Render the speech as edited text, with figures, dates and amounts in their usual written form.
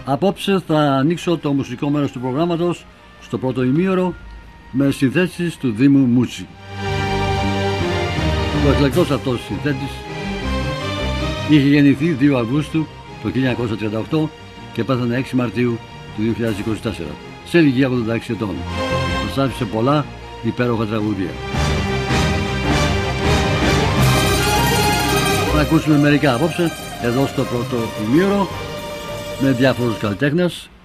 Απόψε θα ανοίξω το μουσικό μέρος του προγράμματος στο πρώτο ημίωρο με συνθέσεις του Δήμου Μούτσι. Ο εκλεκτός αυτός συνθέτης είχε γεννηθεί 2 Αυγούστου το 1938 και πέθανε 6 Μαρτίου του 2024 σε ηλικία 86 ετών. Μας άφησε πολλά υπέροχα τραγούδια. Θα ακούσουμε μερικά απόψε εδώ στο πρώτο ημίωρο με διάφορους καλλιτέχνες